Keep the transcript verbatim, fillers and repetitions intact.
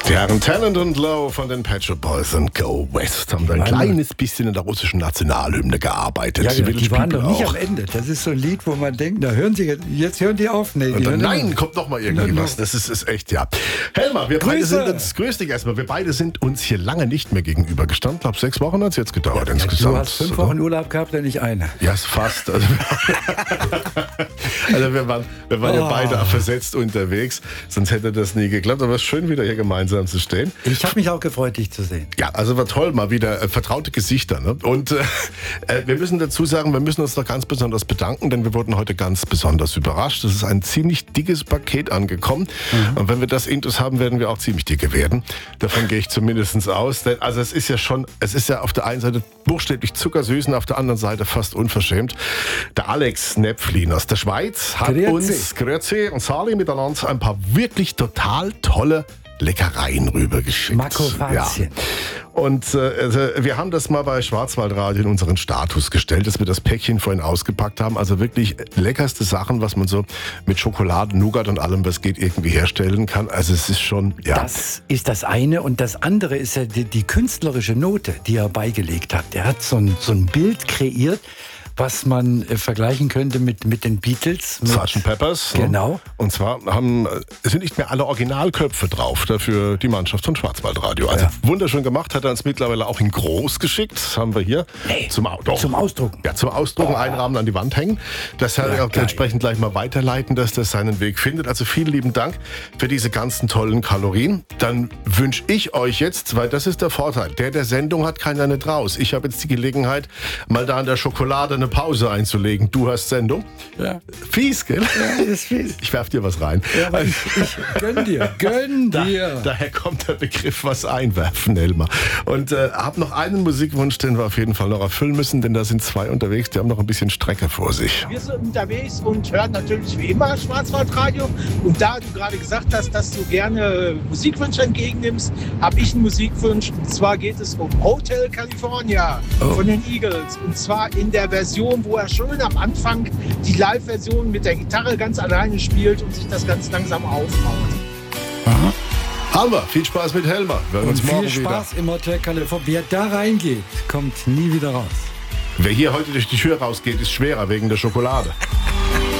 Die Herren Tennant und Lowe von den Pet Shop Boys und Go West haben da ein kleines bisschen in der russischen Nationalhymne gearbeitet. Ja, ja, die, die waren doch nicht auch am Ende. Das ist so ein Lied, wo man denkt, da hören Sie jetzt, jetzt hören die auf. Nee, die dann, nein, immer. kommt noch mal irgendwas. Das ist, ist echt, ja. Helma, wir beide Grüße. sind uns, grüß dich erstmal, wir beide sind uns hier lange nicht mehr gegenübergestanden. Ich glaube, sechs Wochen hat es jetzt gedauert Ja, insgesamt. du hast fünf oder? Wochen Urlaub gehabt, ja nicht eine. Ja, ist fast. Also, also wir waren, wir waren Oh. ja beide versetzt unterwegs, sonst hätte das nie geklappt. Aber es ist schön, wieder hier gemeinsam zu stehen. Ich habe mich auch gefreut, dich zu sehen. Ja, also war toll, mal wieder äh, vertraute Gesichter. Ne? Und äh, äh, wir müssen dazu sagen, wir müssen uns noch ganz besonders bedanken, denn wir wurden heute ganz besonders überrascht. Es ist ein ziemlich dickes Paket angekommen. Mhm. Und wenn wir das Intus haben, werden wir auch ziemlich dicke werden. Davon gehe ich zumindest aus. Denn, also es ist ja schon, es ist ja auf der einen Seite buchstäblich zuckersüß und auf der anderen Seite fast unverschämt. Der Alex Näpflin aus der Schweiz hat Grüezi. uns, Grüezi und Sali miteinander, ein paar wirklich total tolle Leckereien rübergeschickt. Makofazien. Ja. Und äh, also wir haben das mal bei Schwarzwaldradio in unseren Status gestellt, dass wir das Päckchen vorhin ausgepackt haben. Also wirklich leckerste Sachen, was man so mit Schokolade, Nougat und allem, was geht, irgendwie herstellen kann. Also es ist schon, ja. Das ist das eine. Und das andere ist ja die, die künstlerische Note, die er beigelegt hat. Er hat so ein, so ein Bild kreiert, was man äh, vergleichen könnte mit, mit den Beatles. Mit Sergeant Peppers. Genau. Ne? Und zwar haben, es sind nicht mehr alle Originalköpfe drauf, dafür die Mannschaft von Schwarzwaldradio. Also Ja. wunderschön gemacht, hat er uns mittlerweile auch in groß geschickt. Das haben wir hier Nee, zum, Au- doch. zum Ausdrucken. Ja, zum Ausdrucken, Oh. einrahmen, an die Wand hängen. Das werde ich Ja, auch geil. entsprechend gleich mal weiterleiten, dass das seinen Weg findet. Also vielen lieben Dank für diese ganzen tollen Kalorien. Dann wünsche ich euch jetzt, weil das ist der Vorteil, der der Sendung hat keiner nicht raus. Ich habe jetzt die Gelegenheit, mal da an der Schokolade eine Pause einzulegen. Du hast Sendung. Ja. Fies, gell? Ja, das ist fies. Ich werf dir was rein. Ja, aber ich, ich gönn dir, gönn Da, dir. daher kommt der Begriff was einwerfen, Elmar. Und äh, hab noch einen Musikwunsch, den wir auf jeden Fall noch erfüllen müssen, denn da sind zwei unterwegs, die haben noch ein bisschen Strecke vor sich. Wir sind unterwegs und hören natürlich wie immer Schwarzwaldradio. Und da du gerade gesagt hast, dass du gerne Musikwünsche entgegennimmst, habe ich einen Musikwunsch. Und zwar geht es um Hotel California Oh. von den Eagles. Und zwar in der Version, wo er schön am Anfang die Live-Version mit der Gitarre ganz alleine spielt und sich das ganz langsam aufbaut. Haben wir. Viel Spaß mit Helmar. Wir hören Und uns morgen viel wieder. Spaß im Hotel California. Wer da reingeht, kommt nie wieder raus. Wer hier heute durch die Tür rausgeht, ist schwerer wegen der Schokolade.